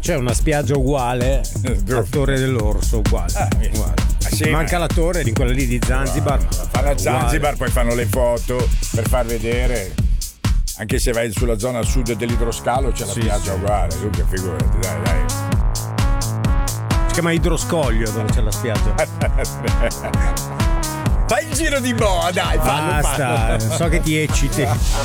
c'è una spiaggia uguale a Torre dell'Orso, uguale. Sì, manca la torre di quella lì di Zanzibar. Fanno a Zanzibar, poi fanno le foto per far vedere. Anche se vai sulla zona sud dell'idroscalo c'è la spiaggia uguale, dunque figurati, dai. Si chiama Idroscoglio dove c'è la spiaggia. Fai il giro di boa, dai, basta, so che ti ecciti.